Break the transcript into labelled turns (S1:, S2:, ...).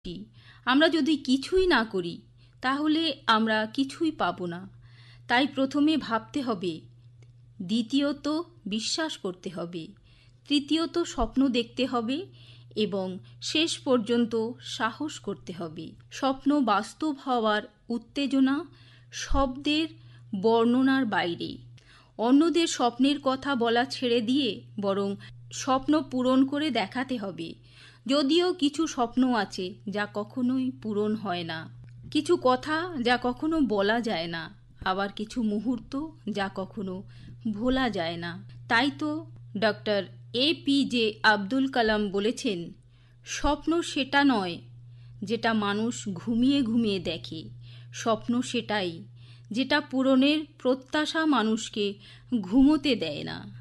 S1: আমরা যদি কিছুই না করি তাহলে আমরা কিছুই পাব না। তাই প্রথমে ভাবতে হবে, দ্বিতীয়ত বিশ্বাস করতে হবে, তৃতীয়ত স্বপ্ন দেখতে হবে এবং শেষ পর্যন্ত সাহস করতে হবে। স্বপ্ন বাস্তব হওয়ার উত্তেজনা শব্দের বর্ণনার বাইরে। অন্যদের স্বপ্নের কথা বলা ছেড়ে দিয়ে বরং স্বপ্ন পূরণ করে দেখাতে হবে। যদিও কিছু স্বপ্ন আছে যা কখনোই পূরণ হয় না, কিছু কথা যা কখনো বলা যায় না, আবার কিছু মুহূর্ত যা কখনো ভোলা যায় না। তাই তো ডক্টর APJ আব্দুল কালাম বলেছেন, স্বপ্ন সেটা নয় যেটা মানুষ ঘুমিয়ে ঘুমিয়ে দেখে, স্বপ্ন সেটাই যেটা পূরণের প্রত্যাশা মানুষকে ঘুমোতে দেয় না।